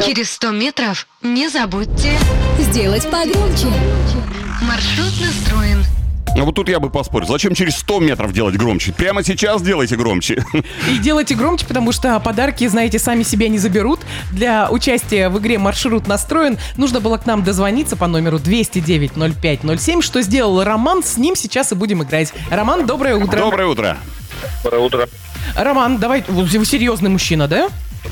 Через 100 метров не забудьте сделать погромче. Маршрут настроен. А вот тут я бы поспорил. Зачем через 100 метров делать громче? Прямо сейчас делайте громче. И делайте громче, потому что подарки, знаете, сами себя не заберут. Для участия в игре «Маршрут настроен» нужно было к нам дозвониться по номеру 209-05-07, что сделал Роман. С ним сейчас и будем играть. Роман, доброе утро. Доброе утро. Доброе утро. Роман, давай, вы серьезный мужчина, да?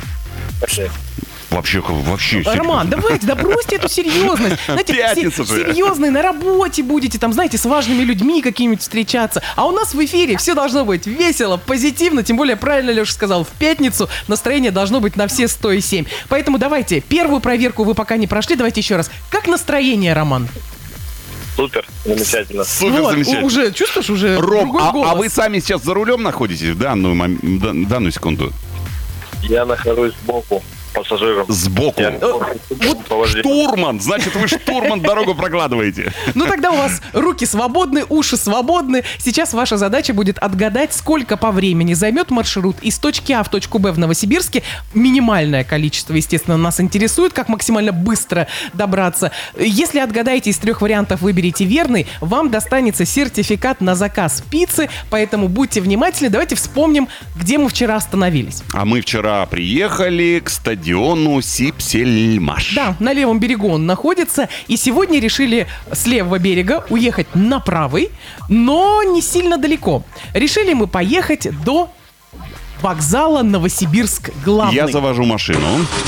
Вообще. Роман, давайте, да бросьте эту серьезность. Знаете, Пятница же. серьезные на работе будете, там, знаете, с важными людьми какими-нибудь встречаться. А у нас в эфире все должно быть весело, позитивно. Тем более, правильно Леша сказал, в пятницу настроение должно быть на все 107. Поэтому давайте, первую проверку вы пока не прошли. Давайте еще раз. Как настроение, Роман? Супер, замечательно. Супер, Вот, замечательно. уже, чувствуешь, уже Ром, другой голос. а вы сами сейчас за рулем находитесь в данную секунду? Я нахожусь сбоку, пассажиром. Сбоку. Штурман! Значит, вы штурман дорогу прокладываете. Ну тогда у вас руки свободны, уши свободны. Сейчас ваша задача будет отгадать, сколько по времени займет маршрут из точки А в точку Б в Новосибирске. Минимальное количество, естественно, нас интересует, как максимально быстро добраться. Если отгадаете из 3 вариантов, выберите верный, вам достанется сертификат на заказ пиццы, поэтому будьте внимательны. Давайте вспомним, где мы вчера остановились. А мы вчера приехали к стадиону Сипсельмаш. Да, на левом берегу он находится, и сегодня решили с левого берега уехать на правый, но не сильно далеко. Решили мы поехать до вокзала Новосибирск главный. Я завожу машину.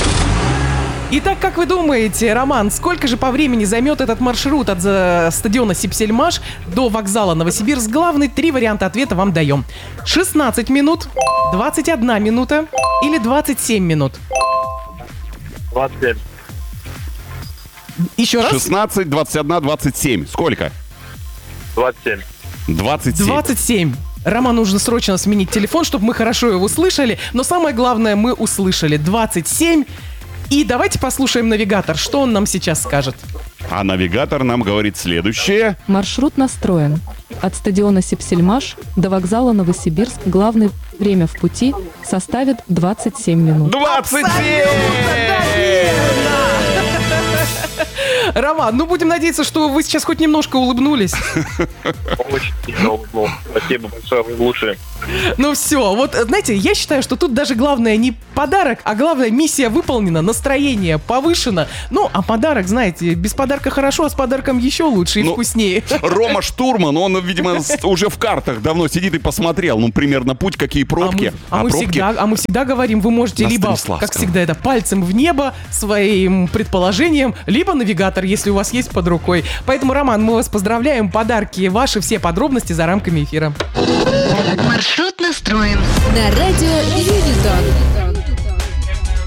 Итак, как вы думаете, Роман, сколько же по времени займет этот маршрут от стадиона Сипсельмаш до вокзала Новосибирск главный? 3 варианта ответа вам даем. 16 минут, 21 минута или 27 минут? 27. Еще раз? 16, 21, 27. Сколько? 27. 27. 27. Роману нужно срочно сменить телефон, чтобы мы хорошо его слышали. Но самое главное, мы услышали 27. И давайте послушаем навигатор, что он нам сейчас скажет. А навигатор нам говорит следующее. Маршрут настроен. От стадиона Сипсельмаш до вокзала Новосибирск главное время в пути составит 27 минут. 27! Роман, ну будем надеяться, что вы сейчас хоть немножко улыбнулись. Очень сильно улыбнул. Спасибо большое, вы лучшие. Ну все, вот знаете, я считаю, что тут даже главное не подарок, а главное миссия выполнена, настроение повышено. Ну, а подарок, знаете, без подарка хорошо, а с подарком еще лучше и вкуснее. Рома Штурман, он, видимо, уже в картах давно сидит и посмотрел, ну, примерно путь, какие пробки. Мы всегда говорим, вы можете На либо, Станиславского. как всегда, это пальцем в небо своим предположением, либо навигатор, если у вас есть под рукой. Поэтому, Роман, мы вас поздравляем, подарки ваши, все подробности за рамками эфира. Маршрут настроен. На радио Юнитон.